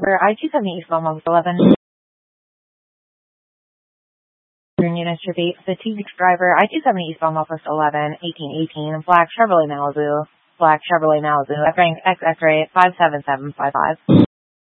I-270 eastbound Office 11. Units repeat, the T6 driver, I-270 eastbound Office 11, 1818, Black Chevrolet Malibu, X-Ray 57755.